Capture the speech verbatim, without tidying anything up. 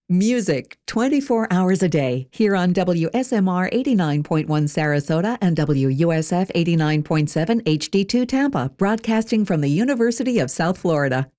Music twenty-four hours a day here on W S M R eighty-nine point one Sarasota and W U S F eighty-nine point seven H D two Tampa, broadcasting from the University of South Florida.